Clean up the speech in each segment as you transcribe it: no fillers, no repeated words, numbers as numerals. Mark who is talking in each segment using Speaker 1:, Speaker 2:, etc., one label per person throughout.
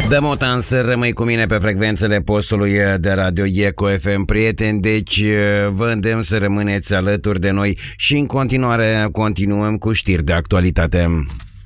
Speaker 1: Dă motan să rămâi cu mine pe frecvențele postului de radio Eco FM, prieteni, deci vă îndemn să rămâneți alături de noi și în continuare continuăm cu știri de actualitate.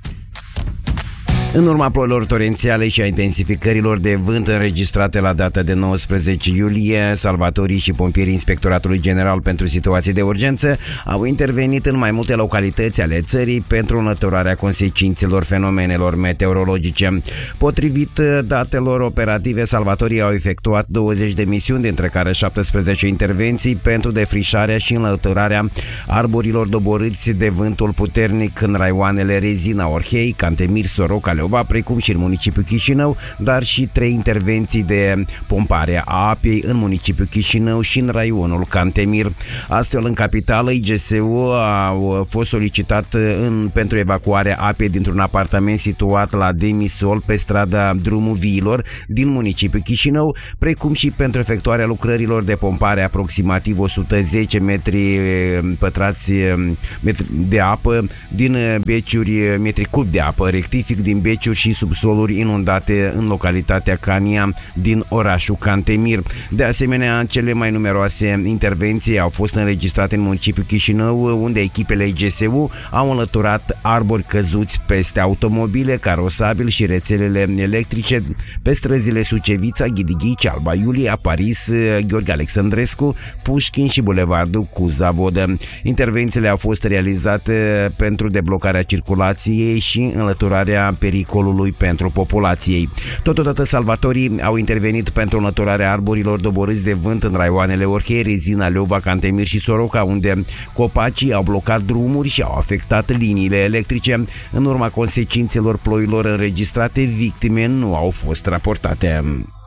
Speaker 1: În urma ploilor torențiale și a intensificărilor de vânt înregistrate la data de 19 iulie, salvatorii și pompierii Inspectoratului General pentru Situații de Urgență au intervenit în mai multe localități ale țării pentru înlăturarea consecințelor fenomenelor meteorologice. Potrivit datelor operative, salvatorii au efectuat 20 de misiuni, dintre care 17 intervenții pentru defrișarea și înlăturarea arborilor doborâți de vântul puternic în raioanele Rezina, Orhei, Cantemir, Soroca, Leova, precum și în municipiul Chișinău, dar și 3 intervenții de pompare a apei în municipiul Chișinău și în raionul Cantemir. Astfel, în capitală, IGSU a fost solicitat pentru evacuarea apei dintr-un apartament situat la Demisol, pe strada Drumul Viilor, din municipiul Chișinău, precum și pentru efectuarea lucrărilor de pompare aproximativ 110 metri pătrați de apă din beciuri, metri cub de apă, rectific, din beciuri și subsoluri inundate în localitatea Cania din orașul Cantemir. De asemenea, cele mai numeroase intervenții au fost înregistrate în municipiul Chișinău, unde echipele IGSU au înlăturat arbori căzuți peste automobile, carosabili și rețelele electrice pe străzile Sucevița, Ghidighii, Alba Iulia, Paris, Gheorghe Alexandrescu, Pușkin și bulevardul Cuza-Vodă. Intervențiile au fost realizate pentru deblocarea circulației și înlăturarea pericolului pentru populației. Totodată, salvatorii au intervenit pentru înlăturarea arborilor doborâți de vânt în raioanele Orhei, Rezina, Leova, Cantemir și Soroca, unde copacii au blocat drumuri și au afectat liniile electrice. În urma consecințelor ploilor înregistrate, victime nu au fost raportate.